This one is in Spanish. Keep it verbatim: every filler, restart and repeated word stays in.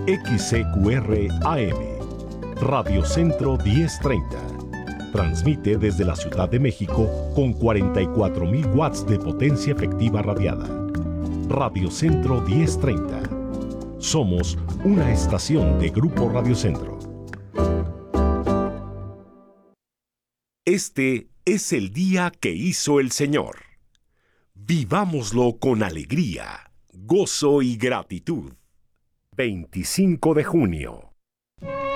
X C Q R A M, Radio Centro diez treinta. Transmite desde la Ciudad de México con cuarenta y cuatro mil watts de potencia efectiva radiada. Radio Centro diez treinta. Somos una estación de Grupo Radio Centro. Este es el día que hizo el Señor. Vivámoslo con alegría, gozo y gratitud. veinticinco de junio.